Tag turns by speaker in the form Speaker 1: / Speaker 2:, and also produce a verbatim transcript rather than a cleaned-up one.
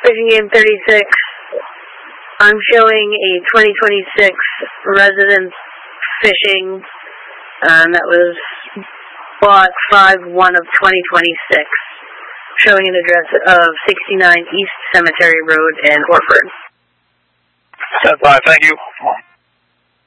Speaker 1: Fishing Game thirty-six. I'm showing a twenty twenty-six residence fishing, and that was block five one of twenty twenty-six, showing an address of sixty-nine East Cemetery Road in Orford.
Speaker 2: ten five, thank you.